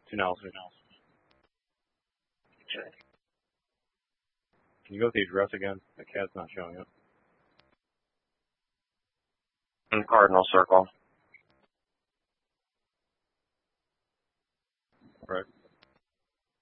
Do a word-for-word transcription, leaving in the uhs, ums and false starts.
To Nelson. Okay. Can you go with the address again? The cat's not showing up. In Cardinal Circle. Right.